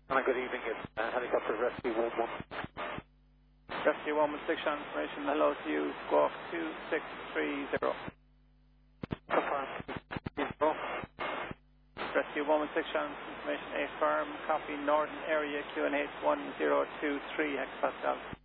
Good evening. It's helicopter rescue 11. Rescue 116 on information. Hello to you. Squawk 2630. Confirm. Rescue 116 on information. A firm copy northern area QNH 1023 hectopascal.